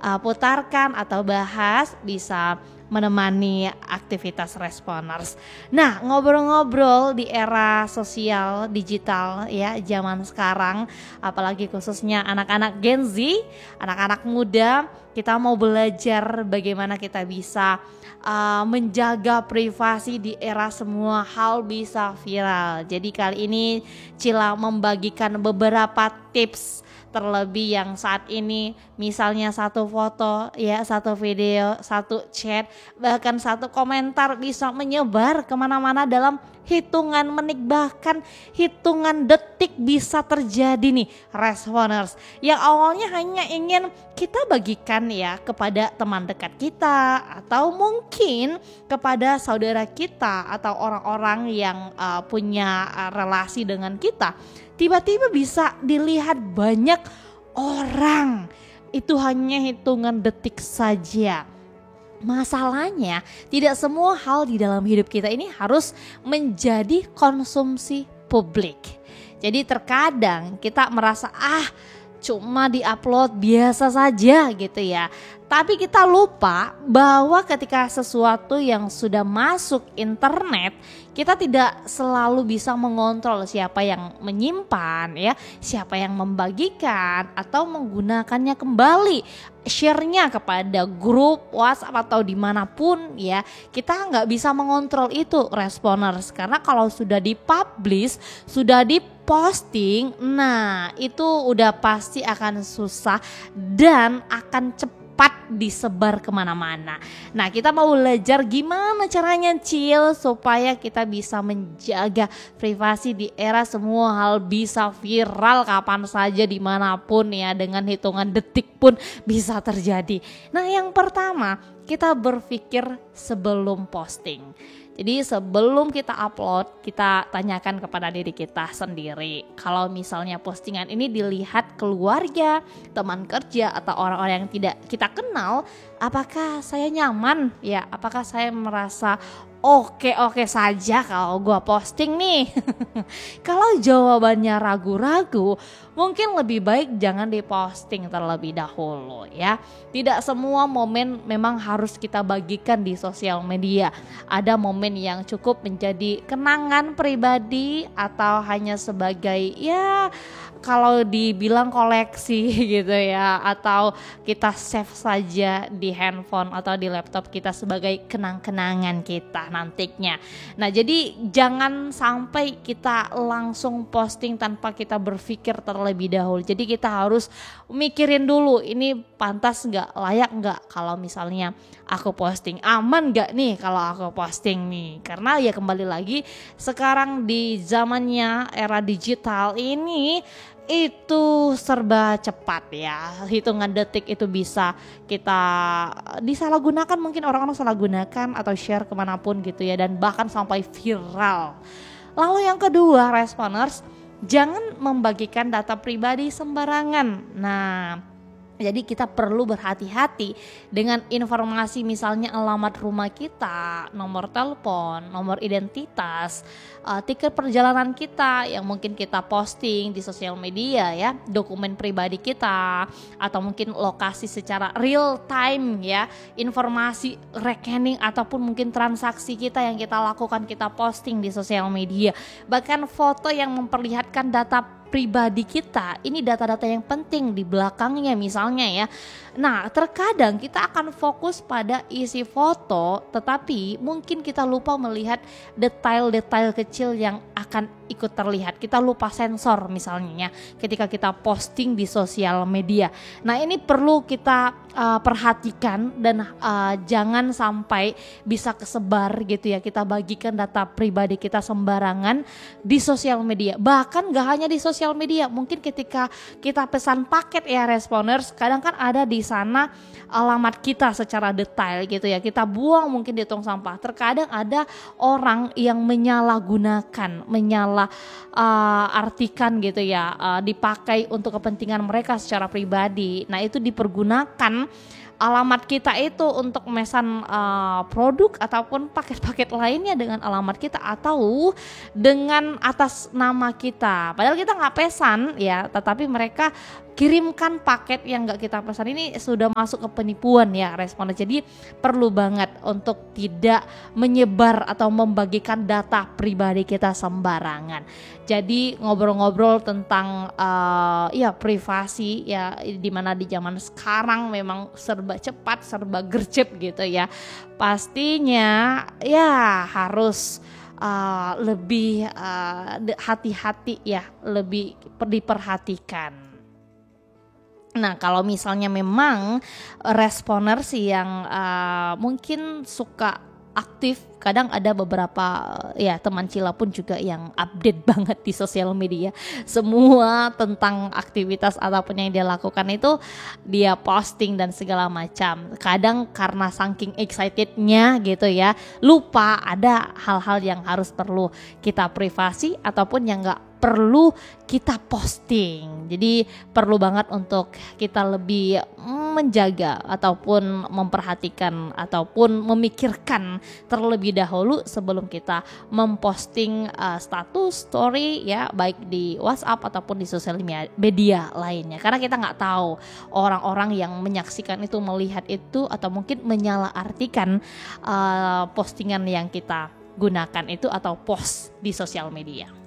putarkan atau bahas, bisa menemani aktivitas Responers. Nah, ngobrol-ngobrol di era sosial digital ya zaman sekarang, apalagi khususnya anak-anak Gen Z, anak-anak muda, kita mau belajar bagaimana kita bisa menjaga privasi di era semua hal bisa viral. Jadi kali ini Cila membagikan beberapa tips, terlebih yang saat ini misalnya satu foto ya, satu video, satu chat, bahkan satu komentar bisa menyebar kemana-mana dalam hitungan menit, bahkan hitungan detik bisa terjadi nih Responers. Yang awalnya hanya ingin kita bagikan ya kepada teman dekat kita, atau mungkin kepada saudara kita atau orang-orang yang punya relasi dengan kita, tiba-tiba bisa dilihat banyak orang. Itu hanya hitungan detik saja. Masalahnya tidak semua hal di dalam hidup kita ini harus menjadi konsumsi publik. Jadi terkadang kita merasa cuma diupload biasa saja gitu ya. Tapi kita lupa bahwa ketika sesuatu yang sudah masuk internet, kita tidak selalu bisa mengontrol siapa yang menyimpan ya, siapa yang membagikan atau menggunakannya kembali, share-nya kepada grup WhatsApp atau dimanapun ya. Kita nggak bisa mengontrol itu Responers, karena kalau sudah dipublish, sudah diposting, nah itu udah pasti akan susah dan akan cepat disebar kemana-mana. Nah, kita mau belajar gimana caranya supaya kita bisa menjaga privasi di era semua hal bisa viral kapan saja dimanapun ya, dengan hitungan detik pun bisa terjadi. Nah, yang pertama kita berpikir sebelum posting. Jadi sebelum kita upload, kita tanyakan kepada diri kita sendiri. Kalau misalnya postingan ini dilihat keluarga, teman kerja, atau orang-orang yang tidak kita kenal, apakah saya nyaman ya? Apakah saya merasa oke saja kalau gue posting nih? Kalau jawabannya ragu-ragu, mungkin lebih baik jangan diposting terlebih dahulu ya. Tidak semua momen memang harus kita bagikan di sosial media. Ada momen yang cukup menjadi kenangan pribadi atau hanya sebagai ya kalau dibilang koleksi gitu ya, atau kita save saja di handphone atau di laptop kita sebagai kenang-kenangan kita nantinya. Nah, jadi jangan sampai kita langsung posting tanpa kita berpikir terlebih dahulu. Jadi kita harus mikirin dulu, ini pantas gak, layak gak kalau misalnya aku posting, aman gak nih kalau aku posting nih. Karena ya kembali lagi, sekarang di zamannya era digital ini itu serba cepat ya, hitungan detik itu bisa kita disalahgunakan, mungkin orang-orang salah gunakan atau share kemanapun gitu ya, dan bahkan sampai viral. Lalu yang kedua Responers, jangan membagikan data pribadi sembarangan. Nah, jadi kita perlu berhati-hati dengan informasi, misalnya alamat rumah kita, nomor telepon, nomor identitas, tiket perjalanan kita yang mungkin kita posting di sosial media ya, dokumen pribadi kita, atau mungkin lokasi secara real time ya, informasi rekening ataupun mungkin transaksi kita yang kita lakukan, kita posting di sosial media. Bahkan foto yang memperlihatkan data pribadi kita, ini data-data yang penting di belakangnya misalnya ya. Nah, terkadang kita akan fokus pada isi foto, tetapi mungkin kita lupa melihat detail-detail kecil yang akan ikut terlihat. Kita lupa sensor misalnya ya, ketika kita posting di sosial media. Nah, ini perlu kita perhatikan dan jangan sampai bisa kesebar gitu ya, kita bagikan data pribadi kita sembarangan di sosial media. Bahkan gak hanya di sosial media, mungkin ketika kita pesan paket ya Responers, kadang kan ada di sana alamat kita secara detail gitu ya, kita buang mungkin di tong sampah. Terkadang ada orang yang menyalahgunakan, artikan gitu ya, dipakai untuk kepentingan mereka secara pribadi. Nah, itu dipergunakan alamat kita itu untuk memesan produk ataupun paket-paket lainnya dengan alamat kita atau dengan atas nama kita. Padahal kita nggak pesan ya, tetapi mereka kirimkan paket yang nggak kita pesan, ini sudah masuk ke penipuan ya responder. Jadi perlu banget untuk tidak menyebar atau membagikan data pribadi kita sembarangan. Jadi ngobrol-ngobrol tentang ya privasi ya, dimana di zaman sekarang memang serba cepat, serba gercep gitu ya. Pastinya ya harus lebih hati-hati ya, lebih diperhatikan. Nah, kalau misalnya memang responer sih yang mungkin suka aktif, kadang ada beberapa ya teman Cila pun juga yang update banget di sosial media. Semua tentang aktivitas ataupun yang dia lakukan itu dia posting dan segala macam. Kadang karena saking excitednya gitu ya, lupa ada hal-hal yang harus perlu kita privasi ataupun yang enggak perlu kita posting. Jadi perlu banget untuk kita lebih menjaga ataupun memperhatikan ataupun memikirkan terlebih dahulu sebelum kita memposting status, story ya, baik di WhatsApp ataupun di sosial media lainnya. Karena kita nggak tahu orang-orang yang menyaksikan itu, melihat itu, atau mungkin menyalahartikan postingan yang kita gunakan itu atau post di sosial media.